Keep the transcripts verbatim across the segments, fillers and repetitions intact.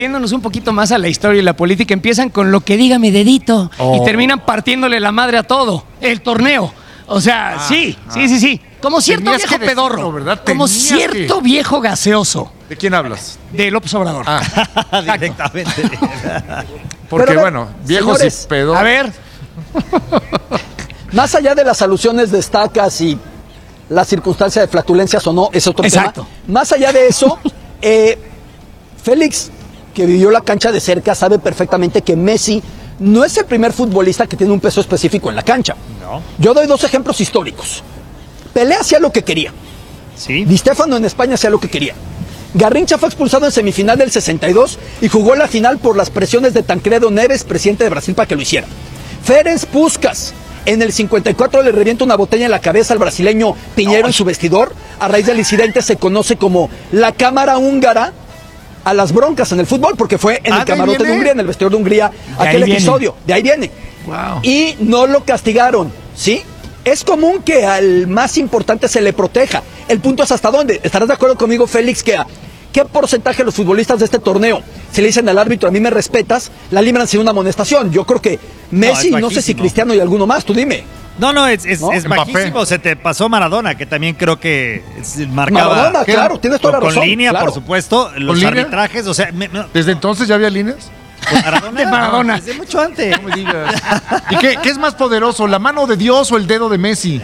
Yéndonos un poquito más a la historia y la política, empiezan con lo que diga mi dedito oh. y terminan partiéndole la madre a todo. El torneo. O sea, ah, sí, ah. sí, sí, sí. Como cierto Tenías viejo pedorro. ¿Verdad? Como cierto que... viejo gaseoso. ¿De quién hablas? De López Obrador. Ah. Directamente. Porque Pero, bueno, viejos señores, y pedorros. A ver. Más allá de las alusiones de estacas y la circunstancia de flatulencias o no, es otro Exacto. tema. Más allá de eso, eh, Félix, que vivió la cancha de cerca, sabe perfectamente que Messi no es el primer futbolista que tiene un peso específico en la cancha. No. Yo doy dos ejemplos históricos. Pelé hacía lo que quería. Sí. Di Stéfano en España hacía lo que quería. Garrincha fue expulsado en semifinal del sesenta y dos y jugó la final por las presiones de Tancredo Neves, presidente de Brasil, para que lo hiciera. Ferenc Puskás en el cincuenta y cuatro le revienta una botella en la cabeza al brasileño Piñero no. en su vestidor. A raíz del incidente se conoce como la cámara húngara a las broncas en el fútbol, porque fue en ah, el camarote de Hungría, en el vestidor de Hungría, de aquel episodio. Viene. De ahí viene. Wow. Y no lo castigaron, ¿sí? Es común que al más importante se le proteja. El punto es hasta dónde. ¿Estarás de acuerdo conmigo, Félix, que a qué porcentaje de los futbolistas de este torneo, si le dicen al árbitro, a mí me respetas, la libran sin una amonestación? Yo creo que Messi, no, no sé si Cristiano y alguno más, tú dime. No, no, es, es, ¿No? es bajísimo. Se te pasó Maradona, que también creo que marcaba. Maradona, claro, tienes toda la con, razón. Con línea, claro. por supuesto. Los ¿Con arbitrajes, línea? o sea. Me, me, ¿Desde entonces ya había líneas? Maradona, de Maradona. Desde mucho antes. No me digas. ¿Y qué, qué es más poderoso, la mano de Dios o el dedo de Messi?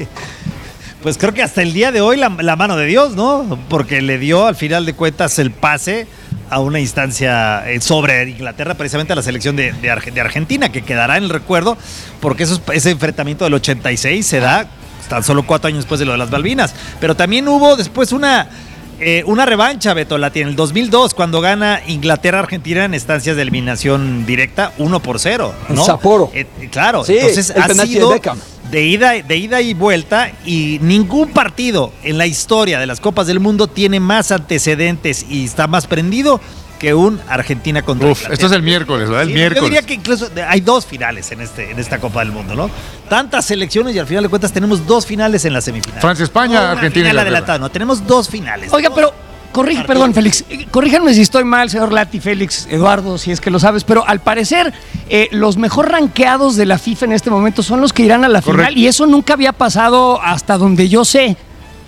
Pues creo que hasta el día de hoy la, la mano de Dios, ¿no? Porque le dio al final de cuentas el pase a una instancia sobre Inglaterra, precisamente a la selección de, de, Arge, de Argentina, que quedará en el recuerdo, porque eso, ese enfrentamiento del ochenta y seis se da tan solo cuatro años después de lo de las Malvinas. Pero también hubo después una, eh, una revancha, Beto Lati, en el dos mil dos, cuando gana Inglaterra-Argentina en instancias de eliminación directa uno por cero, ¿no? En Sapporo. Eh, claro, sí, entonces el ha sido... De De ida, de ida y vuelta, y ningún partido en la historia de las Copas del Mundo tiene más antecedentes y está más prendido que un Argentina contra Uf, esto es el miércoles, ¿verdad? El sí, miércoles. Yo diría que incluso hay dos finales en, este, en esta Copa del Mundo, ¿no? Tantas selecciones y al final de cuentas tenemos dos finales en la semifinal. Francia-España, no, Argentina final adelantada, no, tenemos dos finales. Oiga, dos pero... Corrige, perdón, Félix. Corríjanme si estoy mal, señor Lati, Félix, Eduardo, si es que lo sabes, pero al parecer eh, los mejor rankeados de la FIFA en este momento son los que irán a la Correcto. final y eso nunca había pasado hasta donde yo sé.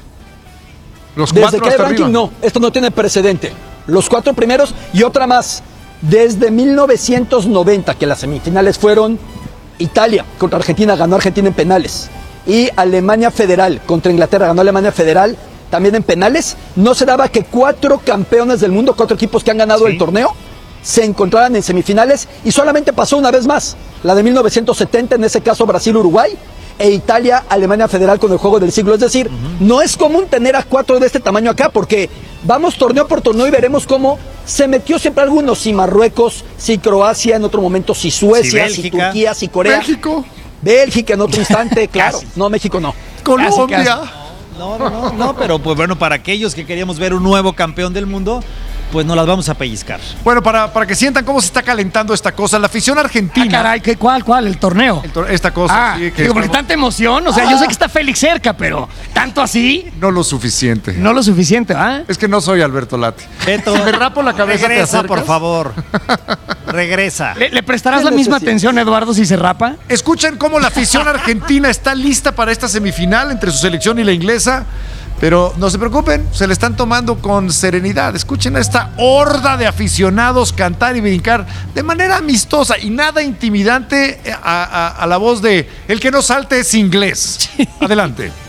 Los Desde cuatro que hay hasta ranking, arriba. no, esto no tiene precedente. Los cuatro primeros y otra más. Desde mil novecientos noventa, que las semifinales fueron Italia contra Argentina, ganó Argentina en penales. Y Alemania Federal contra Inglaterra, ganó Alemania Federal también en penales. No se daba que cuatro campeones del mundo, cuatro equipos que han ganado sí. el torneo, se encontraran en semifinales y solamente pasó una vez más, la de mil novecientos setenta, en ese caso Brasil-Uruguay, e Italia-Alemania Federal con el juego del siglo. Es decir, uh-huh. no es común tener a cuatro de este tamaño acá, porque vamos torneo por torneo y veremos cómo se metió siempre algunos, si Marruecos, si Croacia, en otro momento si Suecia, si, si Turquía, si Corea. México. Bélgica en otro instante, claro. No, México no. Colombia. Casi, casi. No, no, no, no, pero pues bueno, para aquellos que queríamos ver un nuevo campeón del mundo, pues nos las vamos a pellizcar. Bueno, para, para que sientan cómo se está calentando esta cosa, la afición argentina. Ah, caray, ¿qué, ¿cuál, cuál? ¿El torneo? El tor esta cosa, ah, sí. Que digo, porque estamos... tanta emoción, o sea, ah. yo sé que está Félix cerca, pero ¿tanto así? No lo suficiente. No lo suficiente, ¿ah? Es que no soy Alberto Lati. Beto, si me rapo la cabeza, regresa, por favor. Regresa. ¿Le, le prestarás la misma atención, Eduardo, si se rapa? Escuchen cómo la afición argentina está lista para esta semifinal entre su selección y la inglesa. Pero no se preocupen, se le están tomando con serenidad. Escuchen a esta horda de aficionados cantar y brincar de manera amistosa y nada intimidante a, a, a la voz de el que no salte es inglés. Adelante.